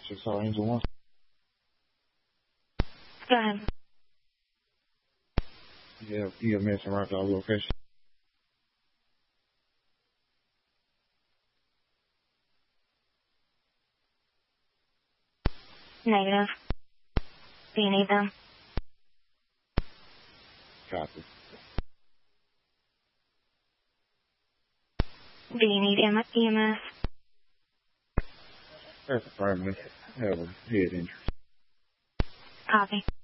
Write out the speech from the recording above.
Just saw Angel 1. Go ahead. Yeah, EMS and right to our location. Negative. Do you need them? Copy. Do you need EMS? That's affirmative. I have a head injury. Copy.